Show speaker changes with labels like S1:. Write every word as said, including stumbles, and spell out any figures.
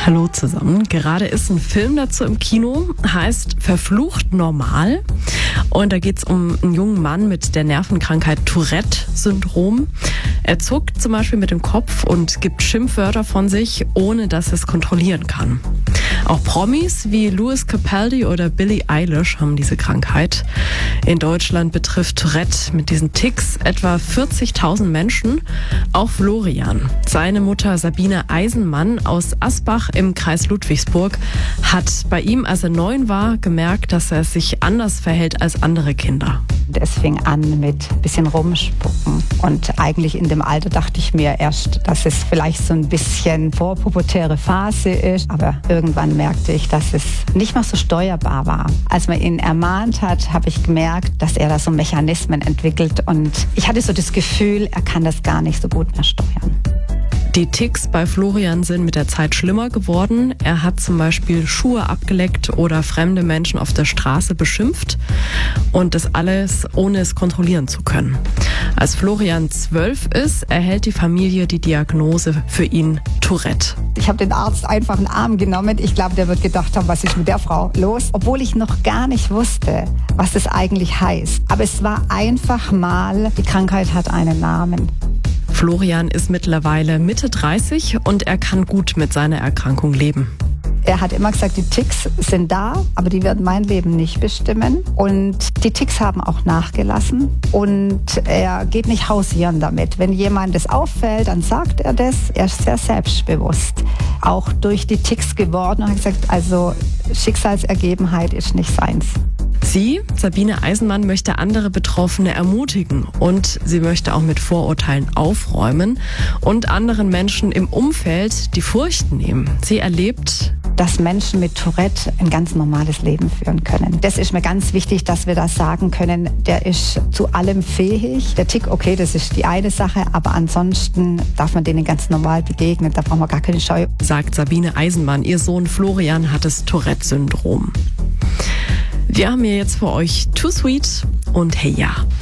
S1: Hallo zusammen. Gerade ist ein Film dazu im Kino, heißt Verflucht normal. Und da geht es um einen jungen Mann mit der Nervenkrankheit Tourette-Syndrom. Er zuckt zum Beispiel mit dem Kopf und gibt Schimpfwörter von sich, ohne dass er es kontrollieren kann. Auch Promis wie Lewis Capaldi oder Billie Eilish haben diese Krankheit. In Deutschland betrifft Tourette mit diesen Tics etwa vierzigtausend Menschen. Auch Florian. Seine Mutter Sabine Eisenmann aus Asbach im Kreis Ludwigsburg hat bei ihm, als er neun war, gemerkt, dass er sich anders verhält als andere Kinder.
S2: Es fing an mit ein bisschen rumspucken. Und eigentlich in dem Alter dachte ich mir erst, dass es vielleicht so ein bisschen vorpubertäre Phase ist. Aber irgendwann merkte ich, dass es nicht mehr so steuerbar war. Als man ihn ermahnt hat, habe ich gemerkt, dass er da so Mechanismen entwickelt. Und ich hatte so das Gefühl, er kann das gar nicht so gut mehr steuern.
S1: Die Tics bei Florian sind mit der Zeit schlimmer geworden. Er hat zum Beispiel Schuhe abgeleckt oder fremde Menschen auf der Straße beschimpft. Und das alles, ohne es kontrollieren zu können. Als Florian zwölf ist, erhält die Familie die Diagnose für ihn Tourette.
S2: Ich habe den Arzt einfach in den Arm genommen. Ich glaube, der wird gedacht haben, was ist mit der Frau los? Obwohl ich noch gar nicht wusste, was das eigentlich heißt. Aber es war einfach mal, die Krankheit hat einen Namen.
S1: Florian ist mittlerweile Mitte dreißig und er kann gut mit seiner Erkrankung leben.
S2: Er hat immer gesagt, die Tics sind da, aber die werden mein Leben nicht bestimmen. Und die Tics haben auch nachgelassen. Und er geht nicht hausieren damit. Wenn jemand das auffällt, dann sagt er das. Er ist sehr selbstbewusst. Auch durch die Tics geworden und hat gesagt, also Schicksalsergebenheit ist nicht seins.
S1: Sie, Sabine Eisenmann, möchte andere Betroffene ermutigen und sie möchte auch mit Vorurteilen aufräumen und anderen Menschen im Umfeld die Furcht nehmen. Sie erlebt,
S2: dass Menschen mit Tourette ein ganz normales Leben führen können. Das ist mir ganz wichtig, dass wir das sagen können. Der ist zu allem fähig. Der Tick, okay, das ist die eine Sache, aber ansonsten darf man denen ganz normal begegnen. Da brauchen wir gar keine Scheu.
S1: Sagt Sabine Eisenmann. Ihr Sohn Florian hat das Tourette-Syndrom. Wir haben hier jetzt für euch Too Sweet und Hey Ja.